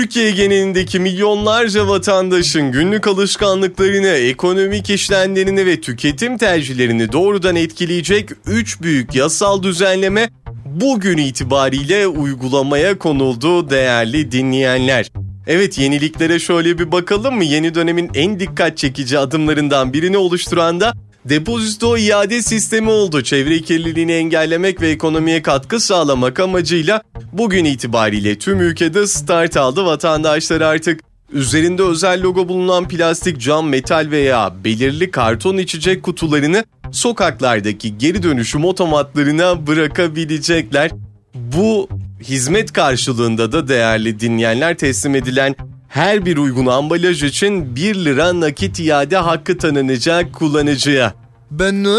Türkiye genelindeki milyonlarca vatandaşın günlük alışkanlıklarını, ekonomik işlemlerini ve tüketim tercihlerini doğrudan etkileyecek 3 büyük yasal düzenleme bugün itibariyle uygulamaya konuldu değerli dinleyenler. Evet, yeniliklere şöyle bir bakalım mı? Yeni dönemin en dikkat çekici adımlarından birini oluşturan da depozito iade sistemi oldu. Çevre kirliliğini engellemek ve ekonomiye katkı sağlamak amacıyla bugün itibariyle tüm ülkede start aldı. Vatandaşlar artık üzerinde özel logo bulunan plastik, cam, metal veya belirli karton içecek kutularını sokaklardaki geri dönüşüm otomatlarına bırakabilecekler. Bu hizmet karşılığında da değerli dinleyenler teslim edilen her bir uygun ambalaj için 1 lira nakit iade hakkı tanınacak kullanıcıya. Ben